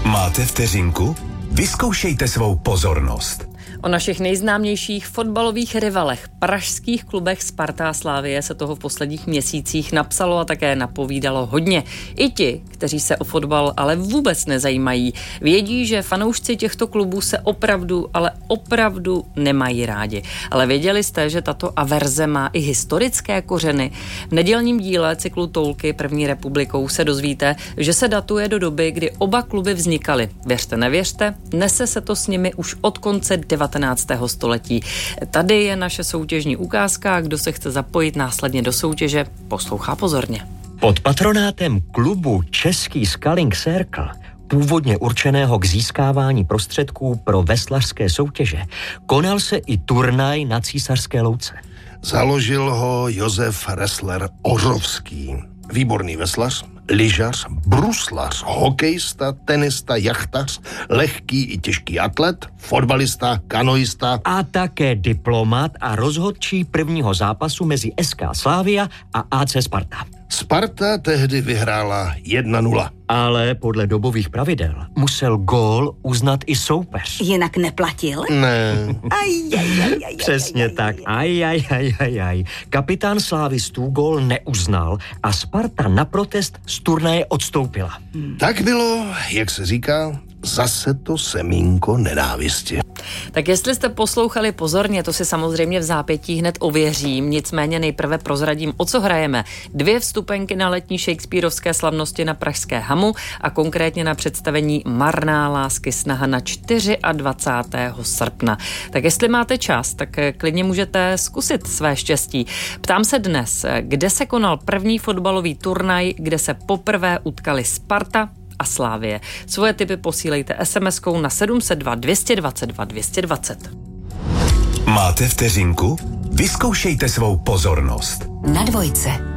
Máte vteřinku? Vyzkoušejte svou pozornost. O našich nejznámějších fotbalových rivalech, pražských klubech Sparta a Slavie se toho v posledních měsících napsalo a také napovídalo hodně. I ti, kteří se o fotbal ale vůbec nezajímají, vědí, že fanoušci těchto klubů se opravdu nemají rádi. Ale věděli jste, že tato averze má i historické kořeny? V nedělním díle cyklu Toulky první republikou se dozvíte, že se datuje do doby, kdy oba kluby vznikaly. Věřte, nevěřte, nese se to s nimi už od konce 19. století. Tady je naše soutěžní ukázka a kdo se chce zapojit následně do soutěže, poslouchá pozorně. Pod patronátem klubu Český Sculling Circle, původně určeného k získávání prostředků pro veslařské soutěže, konal se i turnaj na Císařské louce. Založil ho Josef Ressler Ořovský. Výborný veslař, lyžař, bruslař, hokejista, tenista, jachtař, lehký i těžký atlet, fotbalista, kanoista a také diplomat a rozhodčí prvního zápasu mezi SK Slavia a AC Sparta. Sparta tehdy vyhrála 1-0. Ale podle dobových pravidel musel gól uznat i soupeř. Jinak neplatil? Ne. Přesně tak. Kapitán slávistů gól neuznal a Sparta na protest z turnaje odstoupila. Tak bylo, jak se říká, zase to semínko nenávisti. Tak jestli jste poslouchali pozorně, to si samozřejmě v zápětí hned ověřím, nicméně nejprve prozradím, o co hrajeme. 2 vstupenky na letní shakespearovské slavnosti na pražské Hamu a konkrétně na představení Marná lásky snaha na 24. srpna. Tak jestli máte čas, tak klidně můžete zkusit své štěstí. Ptám se dnes, kde se konal první fotbalový turnaj, kde se poprvé utkali Sparta a Slavie. Svoje tipy posílejte SMS-kou na 702 222 220. Máte vteřinku? Vyzkoušejte svou pozornost. Na dvojce.